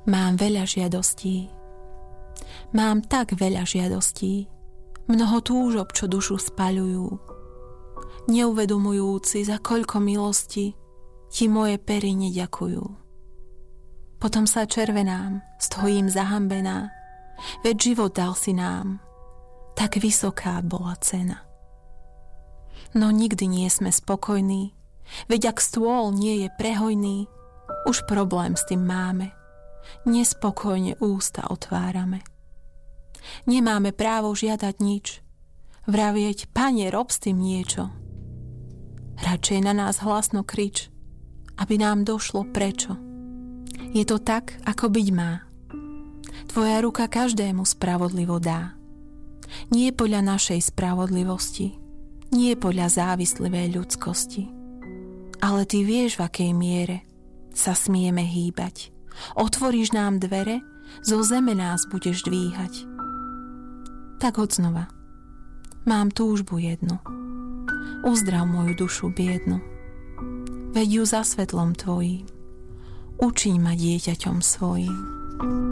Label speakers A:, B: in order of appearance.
A: Mám veľa žiadostí. Mám tak veľa žiadostí. Mnoho túžob, čo dušu spaľujú. Neuvedomujúci, za koľko milosti ti moje pery neďakujú. Potom sa červenám, stojím zahambená, veď život dal si nám. Tak vysoká bola cena. No nikdy nie sme spokojní, veď ak stôl nie je prehojný, už problém s tým máme. Nespokojne ústa otvárame. Nemáme právo žiadať nič, vravieť, Pane, rob s tým niečo. Radšej na nás hlasno krič, aby nám došlo prečo. Je to tak, ako byť má. Tvoja ruka každému spravodlivo dá. Nie podľa našej spravodlivosti, nie podľa závislivej ľudskosti, ale ty vieš, v akej miere sa smieme hýbať. Otvoríš nám dvere, zo zeme nás budeš dvíhať. Tak hoď znova. Mám túžbu jednu. Uzdrav moju dušu biednu. Veď ju za svetlom tvojím. Učiň ma dieťaťom svojím.